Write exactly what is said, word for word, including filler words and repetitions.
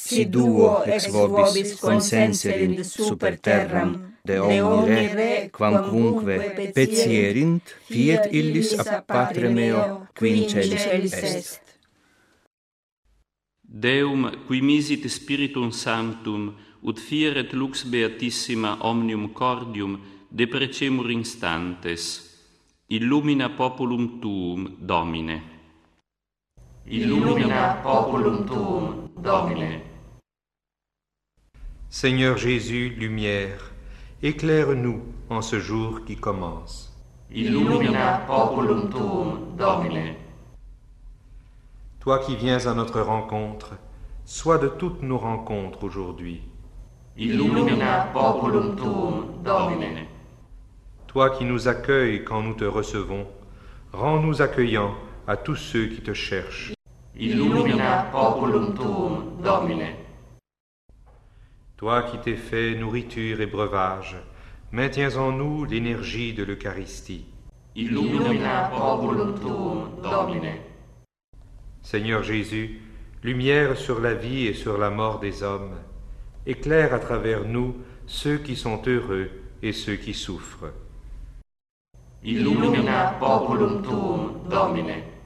si duo ex vobis consenserint super terram, de omni re, quamquunque petierint, fiat illis ab Patre meo, qui in celis est. Deum, qui misit Spiritum Sanctum, ut fieret lux beatissima omnium cordium, deprecemur instantes. Illumina populum tuum, Domine. Illumina populum tuum, Domine. Seigneur Jésus, lumière, éclaire-nous en ce jour qui commence. Illumina populum tuum, Domine. Toi qui viens à notre rencontre, sois de toutes nos rencontres aujourd'hui. Illumina populum tuum, Domine. Toi qui nous accueilles quand nous te recevons, rends-nous accueillants à tous ceux qui te cherchent. Illumina populum tuum, Domine. Toi qui t'es fait nourriture et breuvage, maintiens en nous l'énergie de l'Eucharistie. Illumina populum tuum, Domine. Seigneur Jésus, lumière sur la vie et sur la mort des hommes, éclaire à travers nous ceux qui sont heureux et ceux qui souffrent. Illumina populum tuum, Domine.